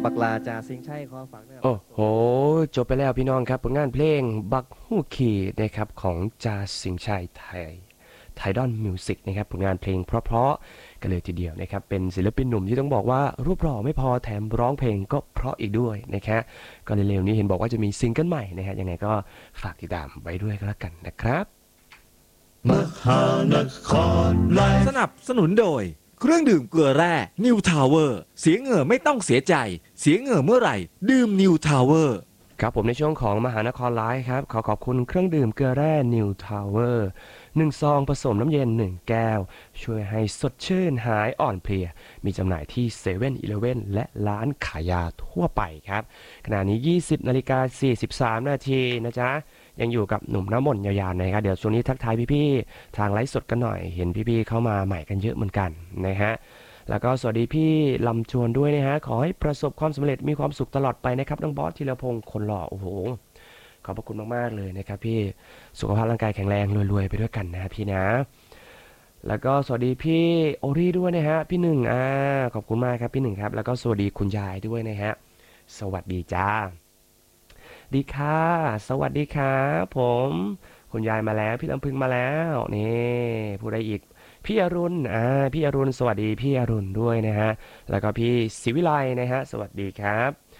บักลาจ่าสิงห์ชัยขอฝากด้วยครับโอ้โหจบไปแล้วพี่น้องครับผลงานเพลงบักฮู้ขี่นะครับของจาสิงห์ชัยไทดอนมิวสิกนะครับผลงานเพลงเพราะๆกันเลยทีเดียวนะครับเป็นศิลปินหนุ่มที่ต้องบอกว่ารูปหล่อไม่พอแถมร้องเพลงก็เพราะอีกด้วยนะครับก็เร็วๆนี้เห็นบอกว่าจะมีซิงเกิลใหม่นะฮะยังไงก็ฝากติดตามไว้ด้วยก็แล้วกันนะครับมหานครไลฟ์สนับสนุนโดยเครื่องดื่มเกลือแร่นิวทาวเวอร์เสียเหงื่อไม่ต้องเสียใจเสียเหงื่อเมื่อไหร่ดื่มนิวทาวเวอร์ครับผมในช่วงของมหานครไลฟ์ครับขอบคุณเครื่องดื่มเกลือแร่นิวทาวเวอร์1 ซองผสมน้ำเย็น1 แก้วช่วยให้สดชื่นหายอ่อนเพลียมีจำหน่ายที่เซเว่นอีเลฟเว่นและร้านขายยาทั่วไปครับขณะนี้ 20:43 นาทีนะจ๊ะยังอยู่กับหนุ่มน้ำมนต์ยาวๆนะครับเดี๋ยวช่วงนี้ทักทายพี่ๆทางไลฟ์สดกันหน่อยเห็นพี่ๆเข้ามาใหม่กันเยอะเหมือนกันนะฮะแล้วก็สวัสดีพี่ลำจวนด้วยนะฮะขอให้ประสบความสำเร็จมีความสุขตลอดไปนะครับน้องบอสธีรพงศ์คนหล่อโอ้โหขอบพระคุณมากๆเลยนะครับพี่สุขภาพร่างกายแข็งแรงรวยๆไปด้วยกันนะพี่นะแล้วก็สวัสดีพี่โอรี่ด้วยนะฮะพี่หนึ่งขอบคุณมากครับพี่หนึ่งครับแล้วก็สวัสดีคุณยายด้วยนะฮะสวัสดีจ้าดีค่ะสวัสดีครับผมคุณยายมาแล้วพี่ลำพึงมาแล้วนี่ผู้ใดอีกพี่อรุณพี่อรุณสวัสดีพี่อรุณด้วยนะฮะแล้วก็พี่ศิวิไลนะฮะสวัสดีครับ